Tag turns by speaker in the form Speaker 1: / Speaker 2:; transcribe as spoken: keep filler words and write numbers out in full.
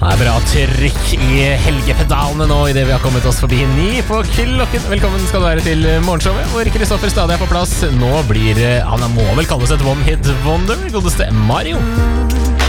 Speaker 1: Det er bra trykk i helgepedalene nå I det vi har kommet oss forbi ni på klokken. Velkommen skal du være til morgenshowet, hvor Kristoffer stadig er på plass. Nå blir han må vel kalles et one-hit wonder, godeste Mario.